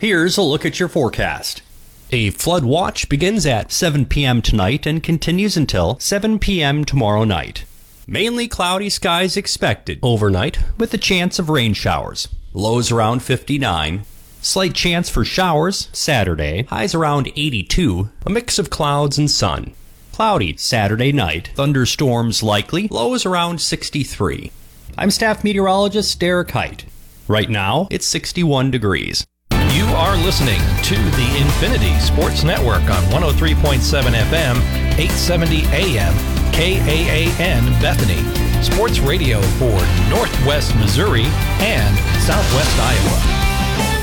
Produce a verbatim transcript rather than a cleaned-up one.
Here's a look at your forecast. A flood watch begins at seven p.m. tonight and continues until seven p.m. tomorrow night. Mainly cloudy skies expected overnight with a chance of rain showers. Lows around fifty-nine. Slight chance for showers Saturday. Highs around eighty-two. A mix of clouds and sun. Cloudy Saturday night. Thunderstorms likely. Lows around sixty-three. I'm staff meteorologist Derek Height. Right now, it's sixty-one degrees. You are listening to the Infinity Sports Network on one oh three point seven F M, eight seventy A M, K A A N Bethany. Sports radio for Northwest Missouri and Southwest Iowa.